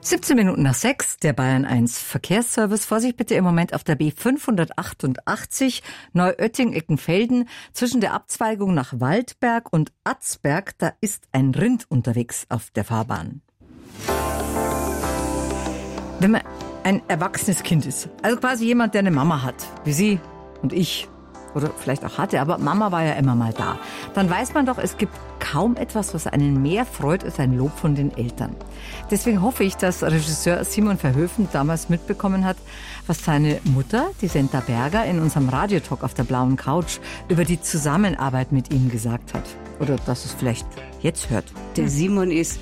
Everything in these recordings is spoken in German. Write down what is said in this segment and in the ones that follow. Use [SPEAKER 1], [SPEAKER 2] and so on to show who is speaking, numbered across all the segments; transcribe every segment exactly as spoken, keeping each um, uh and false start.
[SPEAKER 1] siebzehn Minuten nach sechs, der Bayern eins Verkehrsservice. Vorsicht bitte im Moment auf der B fünfhundertachtundachtzig Neuötting-Eckenfelden. Zwischen der Abzweigung nach Waldberg und Atzberg, da ist ein Rind unterwegs auf der Fahrbahn. Wenn man ein erwachsenes Kind ist, also quasi jemand, der eine Mama hat, wie Sie und ich, oder vielleicht auch hatte, aber Mama war ja immer mal da, dann weiß man doch, es gibt kaum etwas, was einen mehr freut als ein Lob von den Eltern. Deswegen hoffe ich, dass Regisseur Simon Verhoeven damals mitbekommen hat, was seine Mutter, die Senta Berger, in unserem Radiotalk auf der blauen Couch über die Zusammenarbeit mit ihm gesagt hat. Oder dass es vielleicht jetzt hört.
[SPEAKER 2] Der Simon ist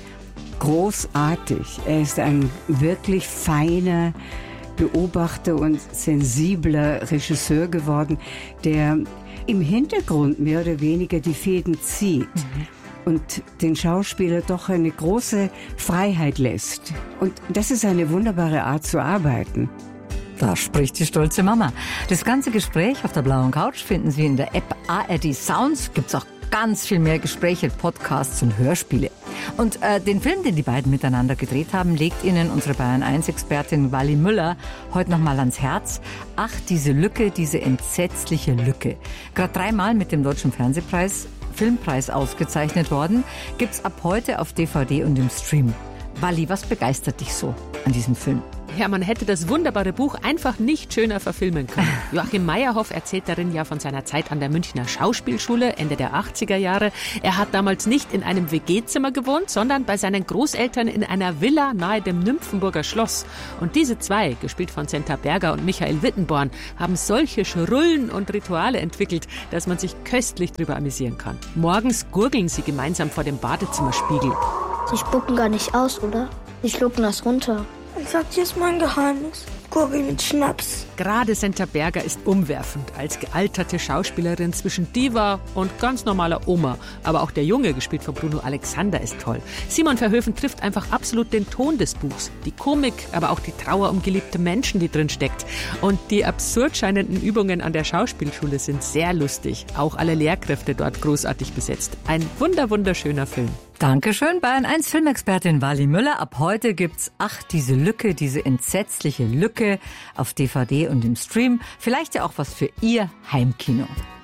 [SPEAKER 2] großartig. Er ist ein wirklich feiner Beobachter und sensibler Regisseur geworden, der im Hintergrund mehr oder weniger die Fäden zieht mhm. und den Schauspieler doch eine große Freiheit lässt. Und das ist eine wunderbare Art zu arbeiten.
[SPEAKER 1] Da spricht die stolze Mama. Das ganze Gespräch auf der blauen Couch finden Sie in der App A R D Sounds. Gibt's auch ganz viel mehr Gespräche, Podcasts und Hörspiele. Und äh, den Film, den die beiden miteinander gedreht haben, legt Ihnen unsere Bayern eins Expertin Wally Müller heute nochmal ans Herz. Ach, diese Lücke, diese entsetzliche Lücke. Gerade dreimal mit dem Deutschen Fernsehpreis, Filmpreis ausgezeichnet worden, gibt's ab heute auf D V D und im Stream. Wally, was begeistert dich so an diesem Film?
[SPEAKER 3] Ja, man hätte das wunderbare Buch einfach nicht schöner verfilmen können. Joachim Meyerhoff erzählt darin ja von seiner Zeit an der Münchner Schauspielschule Ende der achtziger Jahre. Er hat damals nicht in einem W G-Zimmer gewohnt, sondern bei seinen Großeltern in einer Villa nahe dem Nymphenburger Schloss. Und diese zwei, gespielt von Senta Berger und Michael Wittenborn, haben solche Schrullen und Rituale entwickelt, dass man sich köstlich drüber amüsieren kann. Morgens gurgeln sie gemeinsam vor dem Badezimmerspiegel.
[SPEAKER 4] Sie spucken gar nicht aus, oder? Sie schlucken das runter.
[SPEAKER 5] Ich sag dir jetzt mal ein Geheimnis. Gurgel mit Schnaps.
[SPEAKER 3] Gerade Senta Berger ist umwerfend als gealterte Schauspielerin zwischen Diva und ganz normaler Oma. Aber auch der Junge, gespielt von Bruno Alexander, ist toll. Simon Verhoeven trifft einfach absolut den Ton des Buchs. Die Komik, aber auch die Trauer um geliebte Menschen, die drin steckt. Und die absurd scheinenden Übungen an der Schauspielschule sind sehr lustig. Auch alle Lehrkräfte dort großartig besetzt. Ein wunder, wunderschöner Film.
[SPEAKER 1] Dankeschön, Bayern eins Filmexpertin Wally Müller. Ab heute gibt's Ach, diese Lücke, diese entsetzliche Lücke auf D V D und im Stream. Vielleicht ja auch was für Ihr Heimkino.